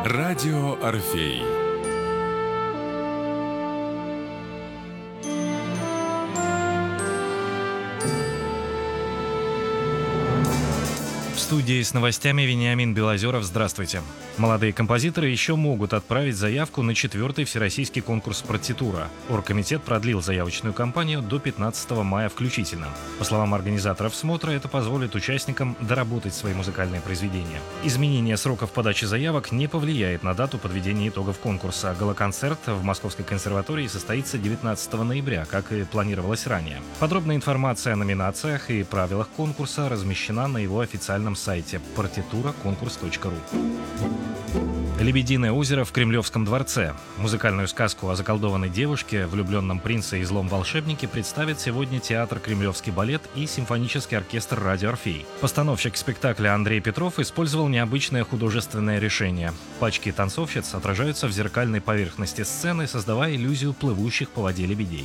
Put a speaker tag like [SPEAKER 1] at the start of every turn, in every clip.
[SPEAKER 1] Радио Орфей.
[SPEAKER 2] В студии с новостями Вениамин Белозеров. Здравствуйте. Молодые композиторы еще могут отправить заявку на 4-й всероссийский конкурс «Партитура». Оргкомитет продлил заявочную кампанию до 15 мая включительно. По словам организаторов смотра, это позволит участникам доработать свои музыкальные произведения. Изменение сроков подачи заявок не повлияет на дату подведения итогов конкурса. Галоконцерт в Московской консерватории состоится 19 ноября, как и планировалось ранее. Подробная информация о номинациях и правилах конкурса размещена на его официальном сайте partiturakonkurs.ru. «Лебединое озеро» в Кремлевском дворце. Музыкальную сказку о заколдованной девушке, влюбленном принце и злом волшебнике представит сегодня театр «Кремлевский балет» и симфонический оркестр «Радио Орфей». Постановщик спектакля Андрей Петров использовал необычное художественное решение. Пачки танцовщиц отражаются в зеркальной поверхности сцены, создавая иллюзию плывущих по воде лебедей.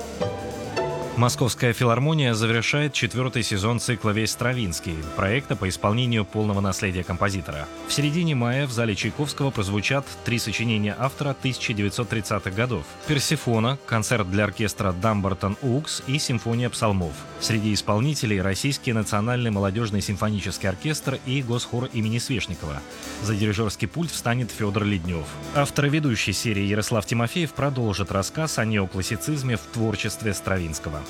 [SPEAKER 2] Московская филармония завершает 4-й сезон цикла «Весь Стравинский» проекта по исполнению полного наследия композитора. В середине мая в зале Чайковского прозвучат 3 сочинения автора 1930-х годов: «Персифона», концерт для оркестра «Дамбартон Укс» и «Симфония псалмов». Среди исполнителей Российский национальный молодежный симфонический оркестр и Госхор имени Свешникова. За дирижерский пульт встанет Федор Леднев. Автор и ведущий серии Ярослав Тимофеев продолжит рассказ о неоклассицизме в творчестве Стравинского.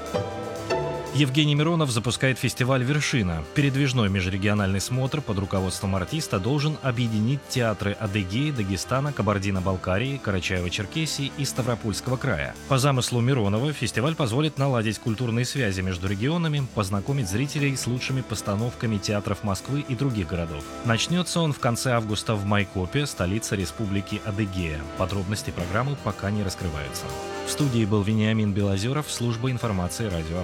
[SPEAKER 2] Евгений Миронов запускает фестиваль «Вершина». Передвижной межрегиональный смотр под руководством артиста должен объединить театры Адыгеи, Дагестана, Кабардино-Балкарии, Карачаево-Черкесии и Ставропольского края. По замыслу Миронова фестиваль позволит наладить культурные связи между регионами, познакомить зрителей с лучшими постановками театров Москвы и других городов. Начнется он в конце августа в Майкопе, столице Республики Адыгея. Подробности программы пока не раскрываются. В студии был Вениамин Белозеров, служба информации «Радио